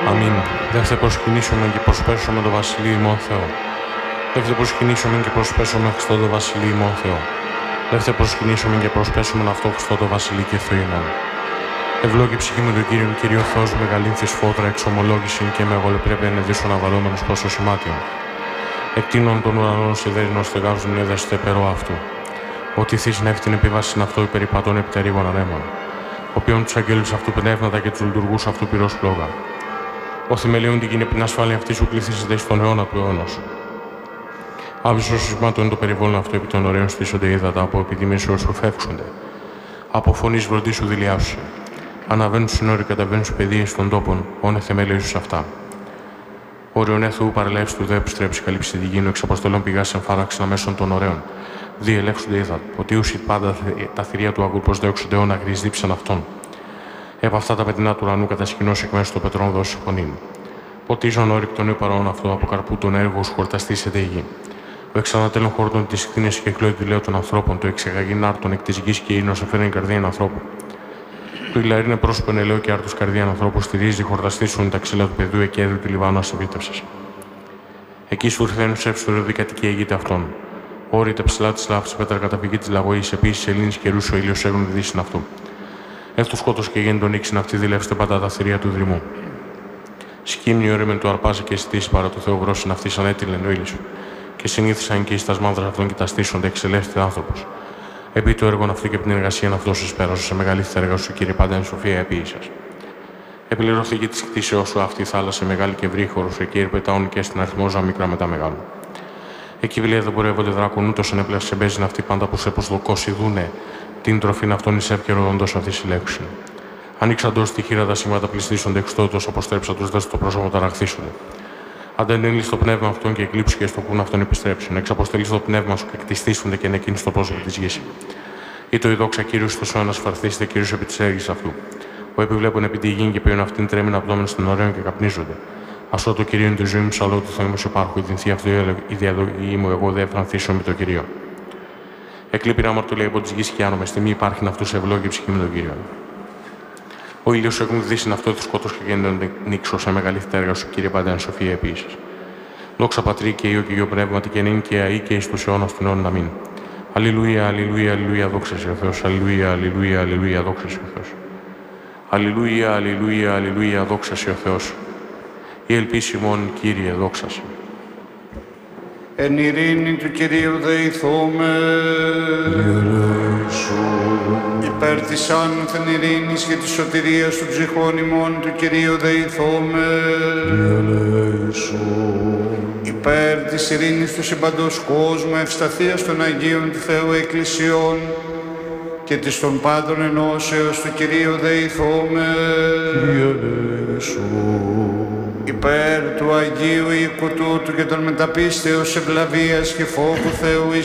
Αμήν. Δε θε προσκυνήσουμε και προσπέσουμε το Βασιλείο ημών Θεό. Δε θε προσκυνήσουμε και προσπέσουμε Χριστό το Βασιλείο ημών Θεό. Δε θε προσκυνήσουμε και προσπέσουμε αυτό Χριστό το Βασιλείο και Θεό ημών. Ευλόγη ψυχή μου του Κύριου, Κύριο Θεός μεγαλύνθη φώτρα εξομολόγηση και με αγολεπρέπεια ενεδίσου αναβαλόμενος πόσο σημάτιον. Εκτείνων των ουρανών σιδέρινων στεγάζουν έδεστε περό αυτού. Ότι θείς νεύτην επίβαση αυτό υπερηπατών επιτερίγων ανέμων. Οποίον τους αγγέλους αυτού πνεύματα και τους λειτουργούς αυτού πυρός πλόγα. Ο θεμελίων την την ασφάλεια αυτή σου πληθύσεται στον αιώνα του αιώνος. Άβυσο συσμάτων το περιβόλων αυτό επί των ωραίων στήσονται ύδατα από επιδημίσεως σου φεύξονται. Από φωνής βροντί σου δηλιάσουσε. Αναβαίνουν συνόροι, καταβαίνουν παιδείες των τόπων, όνε θεμελίους αυτά. Όριον Θεού παρελεύσει του δε επιστρέψει καλύψη τη γήνου εξ αποστολών πηγάς εμφάραξαν αμέσων των ωραίων. Διελεύσονται ύδατα, ποτίουσι πάντα τα θηρία του αγούρ προσδέξονται αιώνα γρυσδίψαν αυτών. Επ' αυτά τα πετεινά του ουρανού κατασκηνώσει εκ μέσω των πετρών δώσει φωνήν. Ποτίζον όρυκτον παρόν αυτό από καρπού τον έργο σου χορταστήσεται η γη. Ο εξανατέλων χόρτων τη κτίνε και εκλόγη του λέω των ανθρώπων, το εξεγαγήν άρτων εκ τη γη και ίνο εφέρνει καρδίαν ανθρώπου. Το ηλαρίνε πρόσωπον ελαιό και άρτου καρδίαν ανθρώπου στηρίζει χορταστήσουν τα ξύλα του πεδίου εκέδρου του Λιβάνου ασεβήτευσε. Εκεί σου ήρθεν ψεύστο δικατική αίγεται αυτών. Όρειτε ψηλά τη λάφη πέτρα καταφυγή τη λαγωή επίση Ελλήνη καιρού ο ήλιο έγουν δύσιν αυτού. Έστω σκότο και γέννη τον ήξιν αυτή δηλεύστε πάντα τα θηρία του δρυμού. Σκύμνη όρεμεν του αρπάζει και αισθήσει παρά το Θεό βρόσιν αυτή σαν έτειλεν ο ήλιο. Και συνήθισαν και ει τα μάνδρα αυτών και τα στήσονται εξελεύθεροι άνθρωπο. Επί το έργο αυτό και από την εργασία αυτό σου πέρασε σε μεγαλύτερη έργα σου, κύριε πάντα εν σοφία επίησα. Επιληρώθηκε τη κτήσεώ σου αυτή η θάλασσα μεγάλη και βρύχωρο, εκεί ερπετάουν και στην αριθμόζα μικρά μετά μεγάλο. Εκεί βλέπει δεν πορεύονται δράκον ούτω ανέπλα σε μπέζιν αυτή πάντα που σε προσδοκώσει δούνε την τροφήν αυτών ει εύκαιρο οντό αυτή συλλέξουν. Ανοίξαντο τη χείρα τα σήματα πληστήσονται εξτότω, αποστρέψα του δε στο πρόσωπο ταραχθήσονται. Αντενέλει το πνεύμα αυτών και εκλείψουν και στο πουν αυτόν επιστρέψουν. Εξαποστελεί το πνεύμα σου και κτιστήσονται και νεκίνει στο πρόσωπο τη γη. Ή το ειδόξα κύριο στο αιώνα φαρθίστε κύριο επί τη έργη αυτού. Ο επιβλέπουν επί τη γη και ποιον αυτήν τρέμει να πτώμεν στον ωραίο και καπνίζονται. Ασώ το κυρίω τη ζωή μου, ψαλό του Θεού μου υπάρχω, η δυνθή αυτή η διαδοχή μου, εγώ δεν εφρανθήσω με το κυρίω. Εκλείπειρα αμαρτωλία από τη γη και άνω με στιγμή υπάρχει να αυτού ευλόγη ψυχή με τον κύριο. Ο ήλιο έχουν δύσει αυτό το σκότο και γίνεται νύξω σε μεγαλύτερα έργα σου, κύριε πάντα εν σοφία επίση. Δόξα πατρί και ιό και ιό πνεύματι και νυν και αή και ει του αιώνα των αιώνων αμήν. Αλληλούια, αλληλούια, αλληλούια, δόξα σε ο Θεός. Αλληλούια, αλληλούια, αλληλούια, δόξα σε ο Θεός. Αλληλούια, αλληλούια, αλληλούια, δόξα σε ο Θεός. Η ελπίση μόν, Κύριε, δόξα σε. Εν ειρήνη του Κυρίου δεηθούμε. Υπέρ της άνωθεν ειρήνης και της σωτηρίας των ψυχών ημών του Κυρίου δεηθούμε. Υπέρ της ειρήνης του συμπαντός κόσμου, ευσταθίας των Αγίων του Θεού Εκκλησιών και της των πάντων ενώσεως του Κυρίου δεηθούμε. Υπέρ του Αγίου οίκου τούτου και των μεταπίστεως ευλαβίας και φόβου Θεού